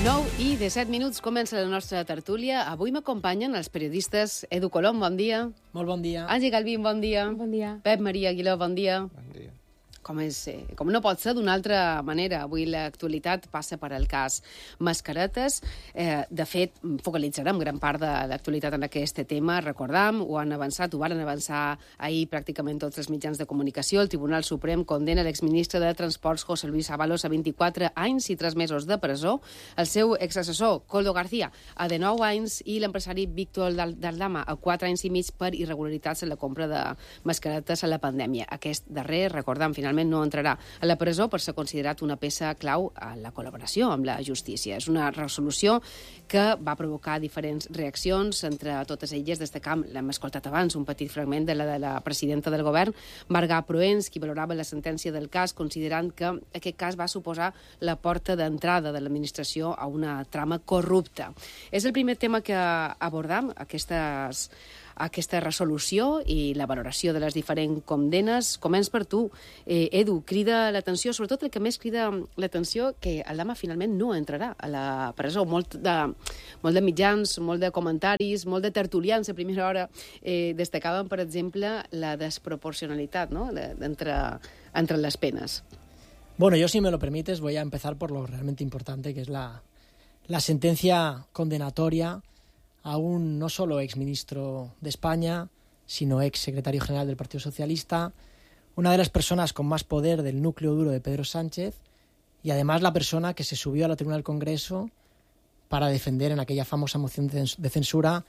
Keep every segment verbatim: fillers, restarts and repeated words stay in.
nou i disset minuts comença la nostra tertúlia. Avui m'acompanyen els periodistes Edu Colom, bon dia. Molt bon dia. Àngel Galvín, bon dia. Bon dia. Pep Maria Aguiló, bon dia. Bon dia. Com, és, eh, com no pot ser d'una altra manera. Avui l'actualitat passa per el cas Mascaretes. Eh, de fet, focalitzarem gran part de l'actualitat en aquest tema. Recordam, ho han avançat, ho van avançar ahir pràcticament tots els mitjans de comunicació. El Tribunal Suprem condena l'exministre de Transports José Luis Ábalos a vint-i-quatre anys i tres mesos de presó, el seu exassessor Koldo García a dinou anys i l'empresari Víctor Daldama a quatre anys i mig per irregularitats en la compra de mascaretes a la pandèmia. Aquest darrer, recordam, finalment no entrarà a la presó per ser considerat una peça clau a la col·laboració amb la justícia. És una resolució que va provocar diferents reaccions, entre totes elles destacam, l'hem escoltat abans, un petit fragment de la de la presidenta del govern, Marga Proens, qui valorava la sentència del cas, considerant que aquest cas va suposar la porta d'entrada de l'administració a una trama corrupta. És el primer tema que abordam, aquestes aquesta resolució i la valoració de les diferents condemnes. Començ per tu. Eh, Edu, crida l'atenció, sobretot el que més crida l'atenció, que Aldama finalment no entrarà a la presó. Molt de, molt de mitjans, molt de comentaris, molt de tertulians a primera hora eh, destacaven, per exemple, la desproporcionalitat, ¿no?, entre, entre les penes. Bueno, yo, si me lo permites, voy a empezar por lo realmente importante, que es la, la sentencia condenatoria a un no solo exministro de España, sino ex secretario general del Partido Socialista, una de las personas con más poder del núcleo duro de Pedro Sánchez y además la persona que se subió a la tribuna del Congreso para defender en aquella famosa moción de censura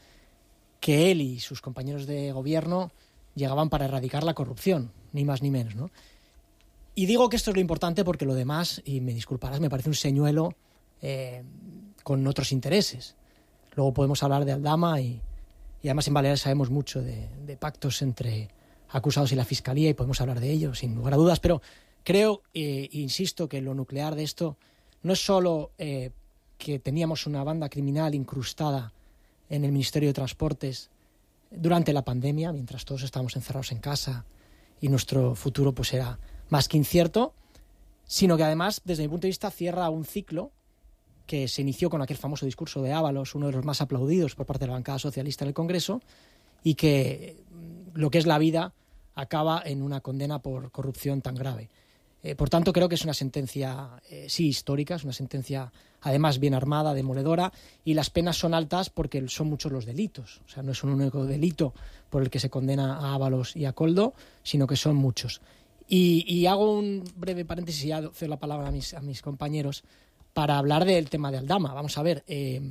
que él y sus compañeros de gobierno llegaban para erradicar la corrupción, ni más ni menos, ¿no? Y digo que esto es lo importante porque lo demás, y me disculparás, me parece un señuelo eh, con otros intereses. Luego podemos hablar de Aldama y, y además en Baleares sabemos mucho de, de pactos entre acusados y la Fiscalía y podemos hablar de ello sin lugar a dudas, pero creo, eh, insisto, que lo nuclear de esto no es solo eh, que teníamos una banda criminal incrustada en el Ministerio de Transportes durante la pandemia, mientras todos estábamos encerrados en casa y nuestro futuro pues era más que incierto, sino que además, desde mi punto de vista, cierra un ciclo que se inició con aquel famoso discurso de Ábalos, uno de los más aplaudidos por parte de la bancada socialista en el Congreso, y que lo que es la vida acaba en una condena por corrupción tan grave. Eh, por tanto, creo que es una sentencia, eh, sí, histórica, es una sentencia además bien armada, demoledora, y las penas son altas porque son muchos los delitos. O sea, no es un único delito por el que se condena a Ábalos y a Koldo, sino que son muchos. Y, y hago un breve paréntesis y ya cedo la palabra a mis, a mis compañeros para hablar del tema de Aldama. Vamos a ver, eh,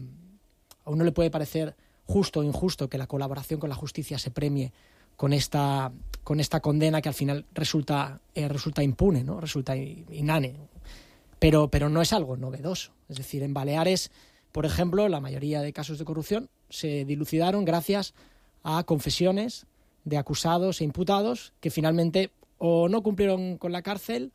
a uno le puede parecer justo o injusto que la colaboración con la justicia se premie con esta, con esta condena que al final resulta, eh, resulta impune, ¿no? Resulta inane. Pero, pero no es algo novedoso. Es decir, en Baleares, por ejemplo, la mayoría de casos de corrupción se dilucidaron gracias a confesiones de acusados e imputados que finalmente o no cumplieron con la cárcel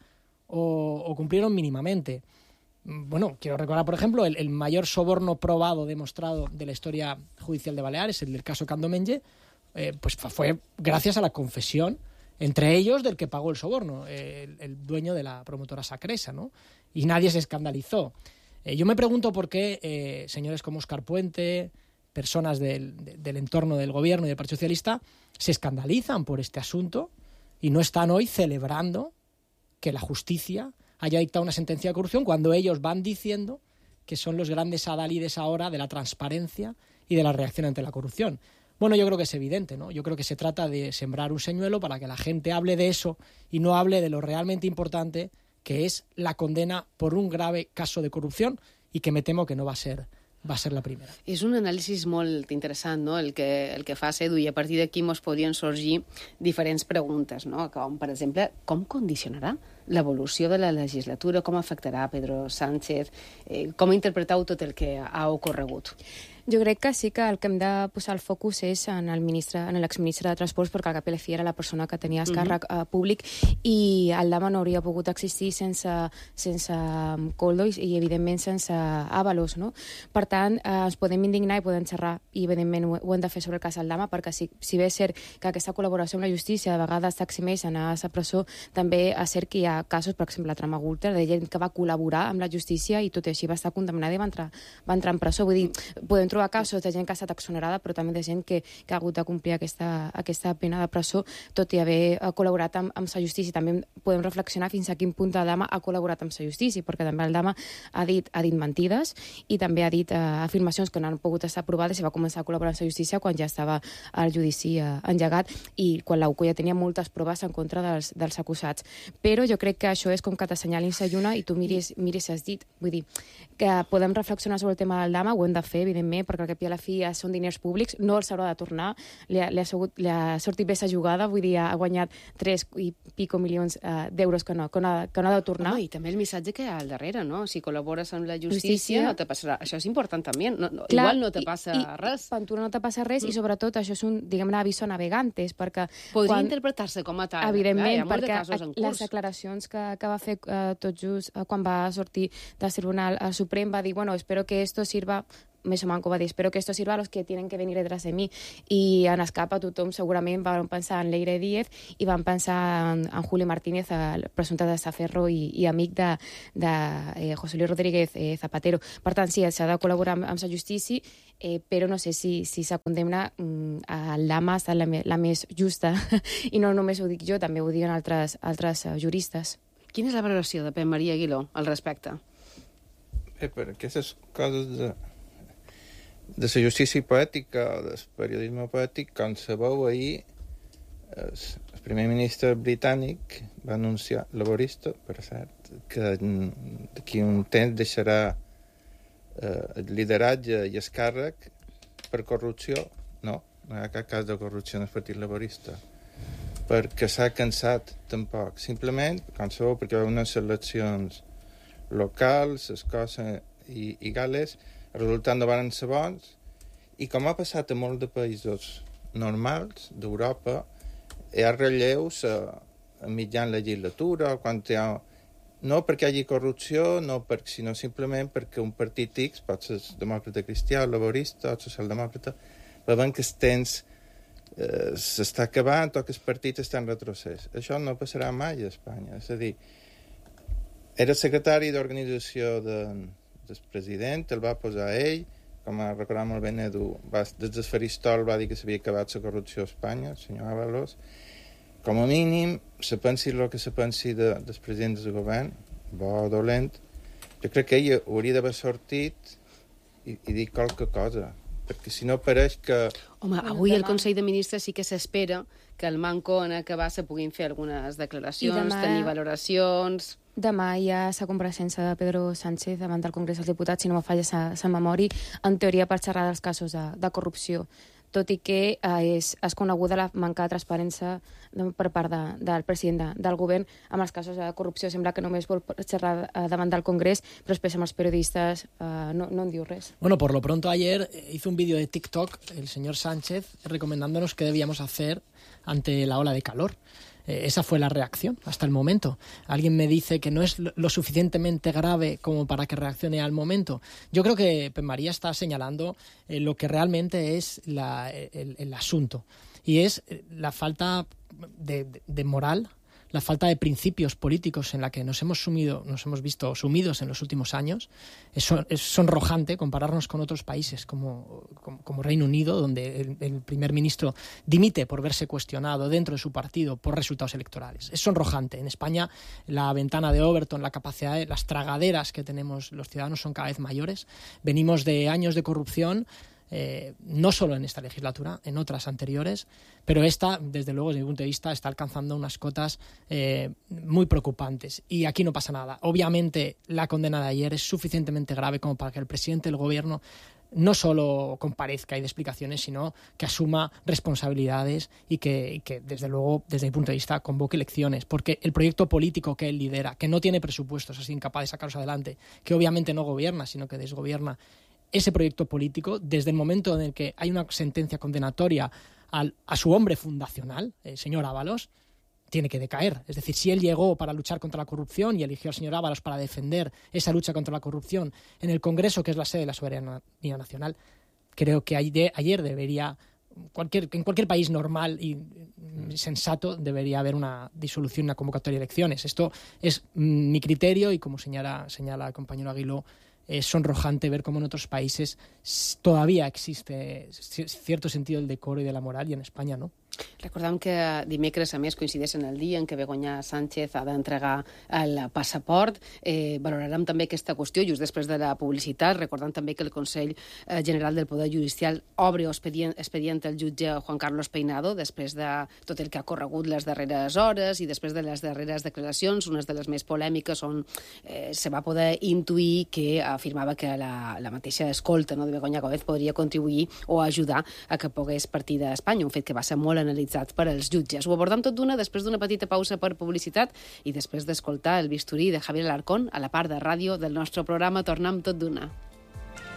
o, o cumplieron mínimamente. Bueno, quiero recordar, por ejemplo, el, el mayor soborno probado, demostrado de la historia judicial de Baleares, el del caso Candomenge, eh, pues fue gracias a la confesión, entre ellos, del que pagó el soborno, eh, el, el dueño de la promotora Sacresa, ¿no? Y nadie se escandalizó. Eh, yo me pregunto por qué eh, señores como Óscar Puente, personas del, de, del entorno del gobierno y del Partido Socialista, se escandalizan por este asunto y no están hoy celebrando que la justicia haya dictado una sentencia de corrupción cuando ellos van diciendo que son los grandes adalides ahora de la transparencia y de la reacción ante la corrupción. Bueno, yo creo que es evidente, ¿no? Yo creo que se trata de sembrar un señuelo para que la gente hable de eso y no hable de lo realmente importante, que es la condena por un grave caso de corrupción y que me temo que no va a ser va a ser la primera. És un anàlisi molt interessant, no?, el que, el que fas, Edu, i a partir d'aquí ens podrien sorgir diferents preguntes, no?, com, per exemple, com condicionarà l'evolució de la legislatura, com afectarà Pedro Sánchez, eh, com interpreteu tot el que ha ocorregut? Jo crec que sí que el que hem de posar el focus és en el ministre, en l'exministre de Transports, perquè al cap i a la fi era la persona que tenia el càrrec uh -huh. uh, públic, i Aldama no hauria pogut existir sense, sense Koldo i, i evidentment sense Ábalos, no? Per tant, eh, ens podem indignar i podem xerrar, i evidentment ho, ho hem de fer sobre el cas Aldama, perquè si, si bé és cert que aquesta col·laboració amb la justícia de vegades t'eximeix anar a la presó, també és cert que hi ha ha casos, per exemple, la trama Gürtel, de gent que va col·laborar amb la justícia i tot i així va estar condemnada i va entrar, va entrar en presó. Vull dir, podem trobar casos de gent que ha estat exonerada, però també de gent que, que ha hagut de complir aquesta, aquesta pena de presó, tot i haver col·laborat amb, amb la justícia. També podem reflexionar fins a quin punt el Dama ha col·laborat amb la justícia, perquè també el Dama ha dit, ha dit mentides i també ha dit eh, afirmacions que no han pogut estar aprovades i va començar a col·laborar amb la justícia quan ja estava el judici eh, engegat i quan la U C O ja tenia moltes proves en contra dels, dels acusats. Però jo crec que això és com que t'assenyalin la lluna i tu miris, miris has dit. Vull dir, que podem reflexionar sobre el tema del Dama, ho hem de fer, evidentment, perquè al cap i a la fi ja són diners públics, no els haurà de tornar, li ha, li ha, segut, li ha sortit bé la jugada, vull dir, ha guanyat tres i pico milions uh, d'euros que no, que, no, que no ha de tornar. Home, i també el missatge que hi ha al darrere, no? Si col·labores amb la justícia, justícia no te passarà. Això és important també. No, no, clar, igual no te passa i, res. I Ventura no te passa res mm. i sobretot això és un, diguem-ne, aviso navegantes, perquè... Podria quan... interpretar-se com a tal. Evidentment, eh? perquè les declaracions que, que va fer uh, tot just uh, quan va sortir del Tribunal uh, Suprem va dir, bueno, espero que esto sirva més o manco va dir, espero que esto sirva a los que tienen que venir detrás de mi. I en escapa tothom segurament van pensar en Leire Díez i van pensar en, en Julio Martínez, el presumpte de Saferro i, i amic de, de eh, José Luis Rodríguez eh, Zapatero. Per tant, sí, s'ha de col·laborar amb, amb la justícia, eh, però no sé si, si s'ha condemna mm, a l'Dama ha estat la, la més justa i no només ho dic jo, també ho diuen altres, altres uh, juristes. Quina és la valoració de Pep Maria Aguiló al respecte? Eh, per aquestes coses de de la justícia poètica o del periodisme poètic, com sabeu, ahir el, el primer ministre britànic va anunciar, laborista, per cert, que d'aquí un temps deixarà eh, el lideratge i el càrrec per corrupció. No, no hi ha cap cas de corrupció en el Partit Laborista, perquè s'ha cansat tampoc. Simplement, com sabeu, perquè hi ha unes eleccions locals, Escòcia i, i Gales, el resultat no van ser bons, i com ha passat a molts de països normals d'Europa, hi ha relleus a, a mitjan legislatura, quan hi ha... no perquè hi hagi corrupció, no perquè, sinó simplement perquè un partit X, pot ser demòcrata cristià, laborista o socialdemòcrata, veuen que el temps eh, s'està acabant o que el partit està en retrocés. Això no passarà mai a Espanya. És a dir, era secretari d'organització de el president, el va posar ell, com a recordar molt bé Edu, va, des del faristol va dir que s'havia acabat la corrupció a Espanya, el senyor Ábalos. Com a mínim, se pensi el que se pensi de, dels presidents del govern, bo o dolent, jo crec que ell hauria d'haver sortit i, i dir qualque cosa, perquè si no pareix que... Home, avui el Consell de Ministres sí que s'espera que el manco en acabar se puguin fer algunes declaracions, demà... tenir valoracions... Demà hi ha la compareixença de Pedro Sánchez davant del Congrés dels Diputats, si no me falla la memòria, en teoria per xerrar dels casos de, de corrupció, tot i que eh, és, és coneguda la manca de transparència de, per part de, del president de, del govern amb els casos de corrupció. Sembla que només vol xerrar eh, davant del Congrés, però després amb els periodistes eh, no, no en diu res. Bueno, por lo pronto ayer hizo un vídeo de TikTok el señor Sánchez recomendándonos qué debíamos hacer ante la ola de calor. Eh, esa fue la reacción hasta el momento. Alguien me dice que no es lo suficientemente grave como para que reaccione al momento. Yo creo que Pep María está señalando eh, lo que realmente es la, el, el asunto, y es la falta de, de, de moral, la falta de principios políticos en la que nos hemos sumido, nos hemos visto sumidos en los últimos años. Es, es sonrojante compararnos con otros países como, como, como Reino Unido, donde el, el primer ministro dimite por verse cuestionado dentro de su partido por resultados electorales. Es sonrojante. En España la ventana de Overton, la capacidad de las tragaderas que tenemos los ciudadanos son cada vez mayores. Venimos de años de corrupción, Eh, no solo en esta legislatura, en otras anteriores, pero esta, desde luego, desde mi punto de vista, está alcanzando unas cotas eh, muy preocupantes. Y aquí no pasa nada. Obviamente, la condena de ayer es suficientemente grave como para que el presidente del gobierno no solo comparezca y dé explicaciones, sino que asuma responsabilidades y que, y que, desde luego, desde mi punto de vista, convoque elecciones. Porque el proyecto político que él lidera, que no tiene presupuestos, es incapaz de sacarlos adelante, que obviamente no gobierna, sino que desgobierna, ese proyecto político, desde el momento en el que hay una sentencia condenatoria al, a su hombre fundacional, el señor Ábalos, tiene que decaer. Es decir, si él llegó para luchar contra la corrupción y eligió al señor Ábalos para defender esa lucha contra la corrupción en el Congreso, que es la sede de la soberanía nacional, creo que ayer debería cualquier, en cualquier país normal y sensato debería haber una disolución, una convocatoria de elecciones. Esto es mi criterio y, como señala, señala el compañero Aguiló, es sonrojante ver cómo en otros países todavía existe cierto sentido del decoro y de la moral y en España no. Recordem que dimecres, a més, coincideix en el dia en què Begoña Sánchez ha d'entregar el passaport. Eh, valorarem també aquesta qüestió just després de la publicitat, recordant també que el Consell General del Poder Judicial obre expedient, expedient el jutge Juan Carlos Peinado després de tot el que ha corregut les darreres hores i després de les darreres declaracions, unes de les més polèmiques on eh, se va poder intuir que afirmava que la, la mateixa escolta, no, de Begoña Gómez podria contribuir o ajudar a que pogués partir d'Espanya, un fet que va ser molt analitzat per als jutges. Ho abordam tot d'una després d'una petita pausa per publicitat i després d'escoltar el bisturí de Javier Alarcón a la part de ràdio del nostre programa. Tornem tot d'una.